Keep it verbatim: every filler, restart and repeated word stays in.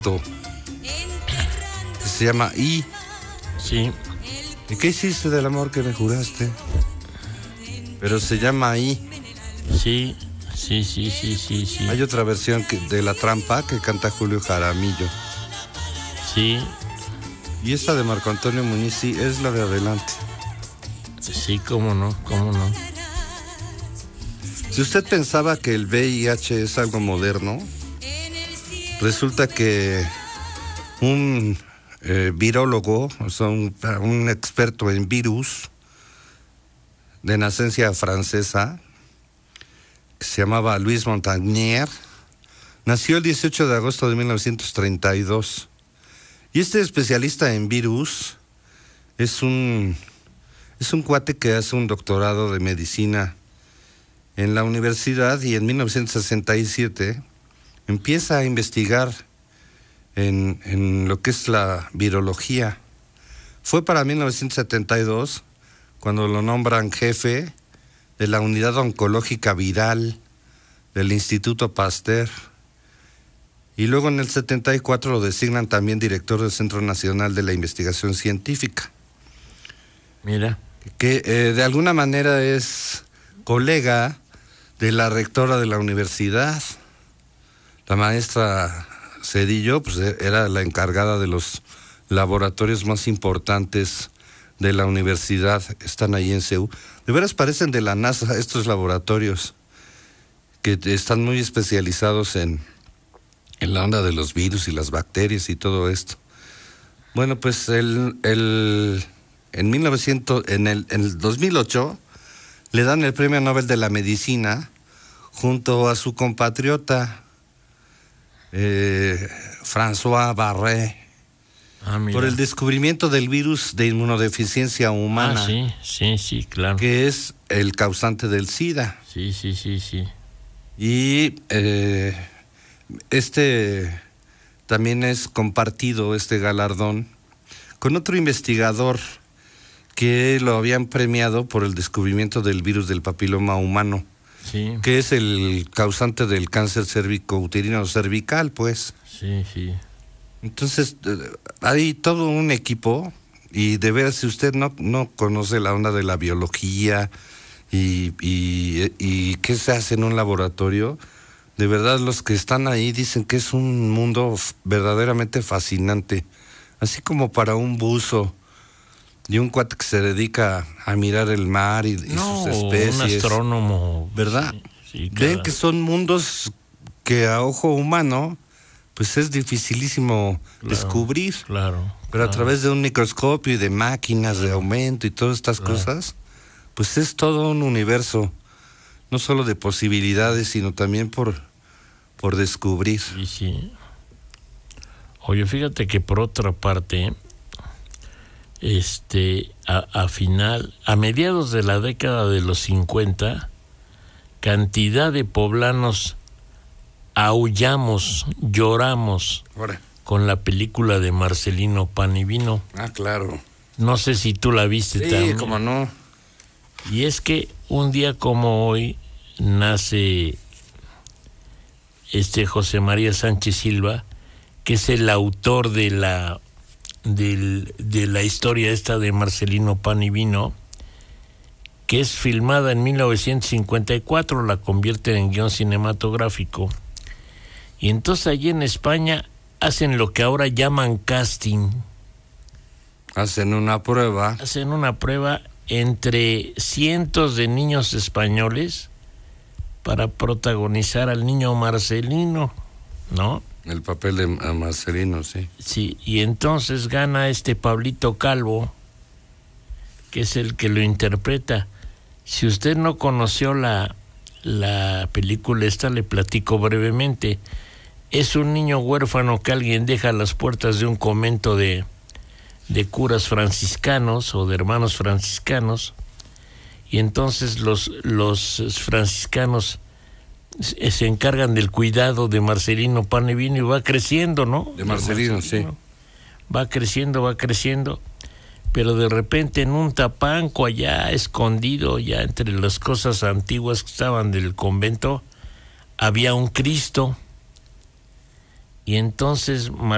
Se llama I. Sí. ¿Y qué hiciste del amor que me juraste? Pero se llama I. Sí, sí, sí, sí, sí, sí. Hay otra versión que, de La Trampa que canta Julio Jaramillo. Sí. Y esta de Marco Antonio Muñiz sí es la de Adelante. Sí, cómo no, cómo no. Si usted pensaba que el V I H es algo moderno, resulta que un eh, virólogo, o sea, un, un experto en virus de nacencia francesa, que se llamaba Louis Montagnier, nació el dieciocho de agosto de mil novecientos treinta y dos. Y este especialista en virus es un, es un cuate que hace un doctorado de medicina en la universidad, y en mil novecientos sesenta y siete empieza a investigar en, en lo que es la virología. Fue para mil novecientos setenta y dos cuando lo nombran jefe de la unidad oncológica viral del Instituto Pasteur. Y luego en el setenta y cuatro lo designan también director del Centro Nacional de la Investigación Científica. Mira. Que eh, de alguna manera es colega de la rectora de la universidad. La maestra Cedillo, pues era la encargada de los laboratorios más importantes de la universidad. Están ahí en C E U. De veras parecen de la NASA estos laboratorios, que están muy especializados en, en la onda de los virus y las bacterias y todo esto. Bueno, pues el, el, en, mil novecientos, en, el, en el dos mil ocho le dan el Premio Nobel de la Medicina junto a su compatriota eh, François Barré, ah, por el descubrimiento del virus de inmunodeficiencia humana. Ah, sí, sí, sí, claro. Que es el causante del SIDA. Sí, sí, sí, sí. Y eh, este también es compartido, este galardón, con otro investigador que lo habían premiado por el descubrimiento del virus del papiloma humano, sí, que es el causante del cáncer cervicouterino cervical, pues. Sí, sí. Entonces, hay todo un equipo, y de veras, si usted no, no conoce la onda de la biología y, y, y qué se hace en un laboratorio, de verdad los que están ahí dicen que es un mundo verdaderamente fascinante, así como para un buzo y un cuate que se dedica a mirar el mar y, y no, sus especies. Un astrónomo. ¿Verdad? Sí, sí, ven que son mundos que a ojo humano pues es dificilísimo claro, descubrir. Claro. Pero claro. a través de un microscopio y de máquinas de aumento y todas estas claro. cosas, pues es todo un universo, no solo de posibilidades, sino también por, por descubrir. Sí, sí. Oye, fíjate que por otra parte, este, a, a final, a mediados de la década de los cincuenta, cantidad de poblanos aullamos, lloramos Ahora. con la película de Marcelino Pan y Vino. Ah, claro. No sé si tú la viste sí, también. Sí, cómo no. Y es que un día como hoy nace este José María Sánchez Silva, que es el autor de la del, de la historia esta de Marcelino Pan y Vino, que es filmada en mil novecientos cincuenta y cuatro, la convierten en guión cinematográfico. Y entonces allí en España hacen lo que ahora llaman casting. Hacen una prueba. Hacen una prueba entre cientos de niños españoles para protagonizar al niño Marcelino, ¿no? El papel de Marcelino, sí. Sí, y entonces gana este Pablito Calvo, que es el que lo interpreta. Si usted no conoció la, la película esta, le platico brevemente. Es un niño huérfano que alguien deja a las puertas de un convento de, de curas franciscanos o de hermanos franciscanos, y entonces los, los franciscanos se, se encargan del cuidado de Marcelino Pan y Vino, y va creciendo, ¿no? De Marcelino, Marcelino, sí. Va creciendo, va creciendo, pero de repente en un tapanco allá escondido, ya entre las cosas antiguas que estaban del convento, había un Cristo. Y entonces